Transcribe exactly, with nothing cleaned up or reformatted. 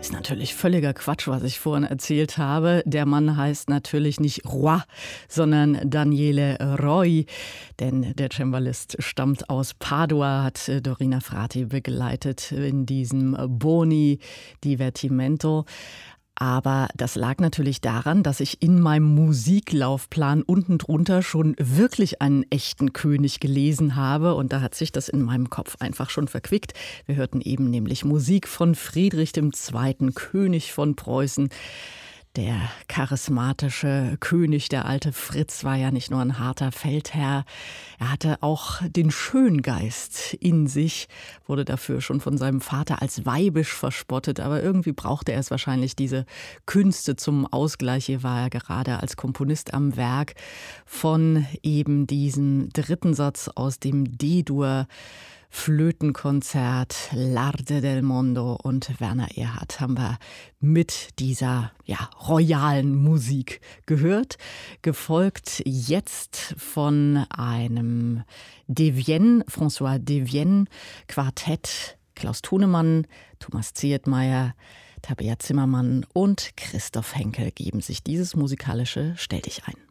ist natürlich völliger Quatsch, was ich vorhin erzählt habe. Der Mann heißt natürlich nicht Roy, sondern Daniele Roy. Denn der Cembalist stammt aus Padua, hat Dorina Frati begleitet in diesem Boni Divertimento. Aber das lag natürlich daran, dass ich in meinem Musiklaufplan unten drunter schon wirklich einen echten König gelesen habe. Und da hat sich das in meinem Kopf einfach schon verquickt. Wir hörten eben nämlich Musik von Friedrich der Zweite., König von Preußen. Der charismatische König, der alte Fritz, war ja nicht nur ein harter Feldherr. Er hatte auch den Schöngeist in sich, wurde dafür schon von seinem Vater als weibisch verspottet. Aber irgendwie brauchte er es wahrscheinlich, diese Künste zum Ausgleich. Hier war er gerade als Komponist am Werk von eben diesem dritten Satz aus dem D-Dur. Flötenkonzert, L'Arte del Mondo und Werner Erhard haben wir mit dieser ja, royalen Musik gehört. Gefolgt jetzt von einem Devienne, François Devienne Quartett, Klaus Thunemann, Thomas Zietmeier, Tabea Zimmermann und Christoph Henkel geben sich dieses musikalische Stell dich ein.